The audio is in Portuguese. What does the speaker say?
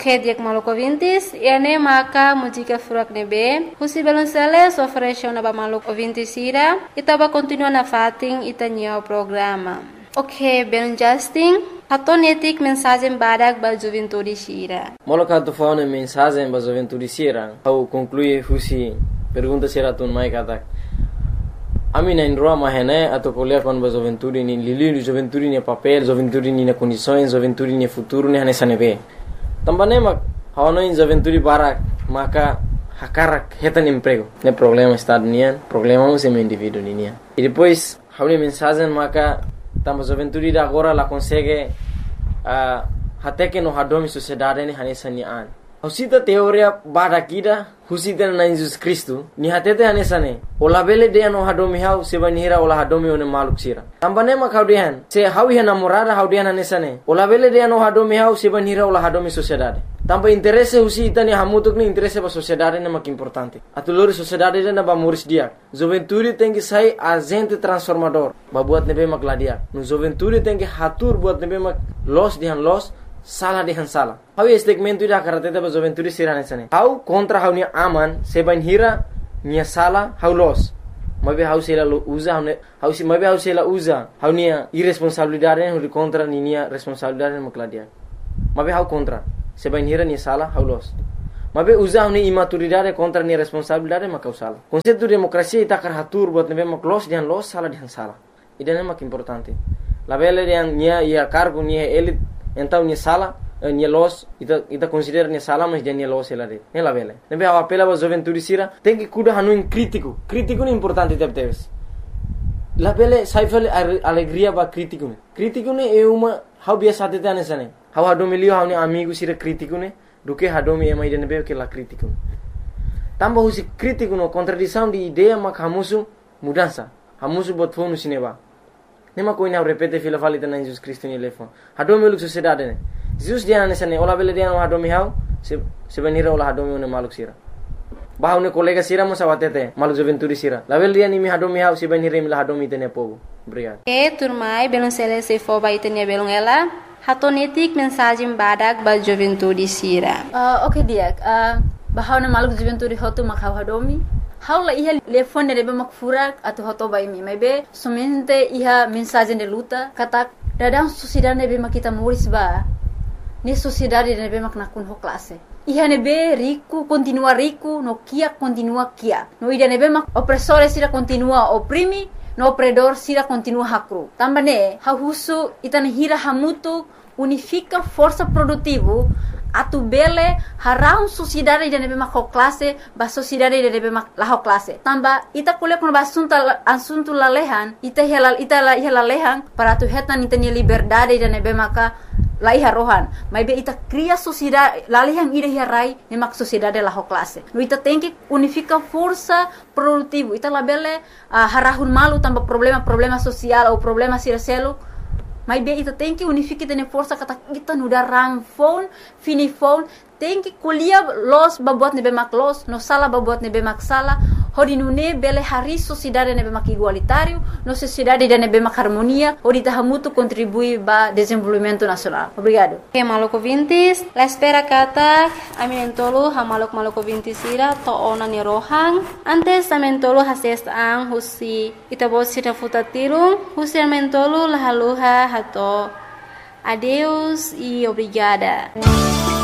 Ok, dia maluco ouvintes, e ane maka música furak nebe, husi balonceles oferece na ba maluco ouvintes ira, itaba continua na fating itanyo programa. Ok, ben Justin, hatonetik mensagem badak ba juventude sira. Moloka tu fauna mensagem ba juventude sira, au conclui husi pergunta sira tun mai katak. Ami na indroa mahene atau kuliah kon ba juventude ni lili juventude ni papel, juventude ni na condições, juventude ni futuro ni hanesa nebe. Tambane mak hawana in juventude barak maka hakarak hetan emprego. Ne problema estado nian, problema um sem indivíduo nian. E depois hauni mensagem maka tamba juventude da agora la consegue até que no hadomi sociedade ni hanesa ni an. Husita teoria bada kida husita na Jesus Cristo ni hatete hanesa ne ola bele de no hadomi hau sebanira ola hadomi one maluk sira tambane ma kaudian se hau ya namorada hau dia hanesa ne ola bele de no hadomi hau sebanira ola hadomi sociedade tamba interesse husita ni hamutuk ni interesse ba sociedade ne mak importante atulori sociedade na ba muris dia juventude tem que sai agente transformador ba buat nebe mak ladia no juventude tem que hatur buat nebe mak los dihan los salah dihan salah. Hau segmento ida karate ba juventude sirane sane. Hau kontra hau ni aman seban hira nia salah hau los. Mabe hau sela usa hau si mabe hau sela usa hau nia irresponsabilidade hau contra ni nia responsabilidade makladia. Mabe hau kontra seban hira nia salah hau los. Mabe usa hau ni imaturidade contra nia responsabilidade makau salah. Konsepto demokrasia ita karatur buat nebe mak los dihan los salah dihan salah. Idane mak importante. La bele dihan nia ia cargo nia elit então nia sala nia los ita considera nia sala mas nia los ela de ela vele nebe a apela ba juventude sira tem que cuida hanu in crítico é importante teves la vele saifel alegria ba crítico ne é uma hau biasa tete anesane hau hadomilio hau ni amigo sira crítico ne do que hadomi ema ide nebe que la crítico tamba husi crítico no contradição de ideia mak hamusu mudança hamusu bot fonu sineba nema koina repete fila falita na Jesus Cristo ni lefo hadomi uluk sociedade ne Jesus dia na sane ola bele dia no hadomi hau se benira ola hadomi ne maluk sira bahau ne kolega sira mo sawatete maluk juventude sira la bele dia ni mi hadomi hau se benira mi la hadomi tene povo obrigado turmai belum selesai fo ba itenia belum ela hatonetik mensagem badak ba juventude sira. Okay dia bahau ne maluk juventude hotu makau hadomi haula iha telefone de mak furak atau hoto bai mi mebe somente iha mensagem de luta kata dadang sociedade be makita muris ba ni sociedade de be mak nakun ho classe iha ne be rico continua rico no kia continua kia no ida ne be mak opressore sira continua oprimi no opredor sira continua hakru tambane ha husu itane hira hamutu unifica força produtivo atu bele harau sociedade de nebe mak classe ba sociedade de nebe mak la classe tamba ita kuliah kon asunto lalehan ita lalehan para tu hetan itani liberdade de nebe maka laiha rohan mai be ita cria sociedade lalehan ida hirai ne mak sociedade la classe no ita tem que unifica força produtivo ita labele harahun malu tamba problema social ou problema siraselo mas bem, ita tem que unificar tene força kata kita nuda rang phone, fini phone, tem que kuliah los babuat nebe mak los, no sala babuat nebe mak sala, hodi nune bele hari sociedade nebe mak igualitário, no sociedade de nebe mak harmonia, hodi tahamutu contribui ba desenvolvimento nacional. Obrigado. Okay, maluco vintis, la espera kata aminentolo ha maluco vintis ira to ona ni rohang, antes amentolo hases ang husi itabot sita futatilung, husi amentolo lahaluha hato. Adeus e obrigada.